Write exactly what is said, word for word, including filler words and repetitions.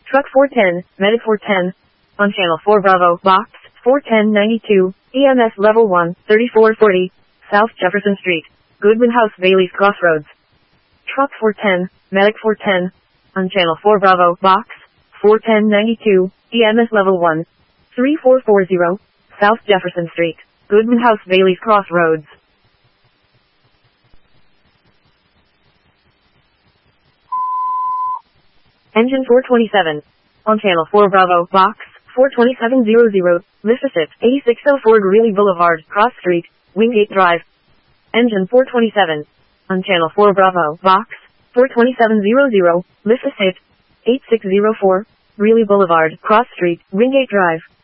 Truck four ten, Medic four ten. On Channel four Bravo, Box four ten ninety-two, E M S Level one, thirty-four forty, South Jefferson Street, Goodman House, Bailey's Crossroads. Truck four ten, Medic four ten. On Channel four Bravo, Box four ten ninety-two, E M S Level one, thirty-four forty, South Jefferson Street, Goodman House, Bailey's Crossroads. Engine four twenty-seven. On Channel four Bravo, Box four twenty-seven hundred, Mississippi, eighty-six oh four Greeley Boulevard, Cross Street, Wingate Drive. Engine four twenty-seven. On Channel four Bravo, Box four twenty-seven hundred, Mississippi, eighty-six oh four Greeley Boulevard, Cross Street, Wingate Drive.